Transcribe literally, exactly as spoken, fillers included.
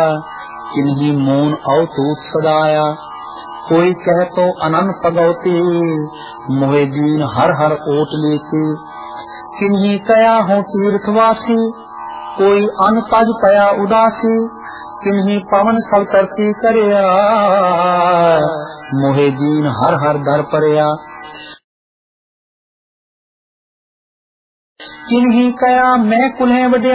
किन्हीं मोन अवतूत सदाया। कोई कह तो अनन पगौते मोहे दीन हर हर ओट लेते। किन्हीं कया हो तीर्थवासी कोई अन तज पया उदासी। किन्हीं पवन सब तरती करया मोहे दीन हर हर दर परया। किन्हीं कया मैं कुल्हे वड्या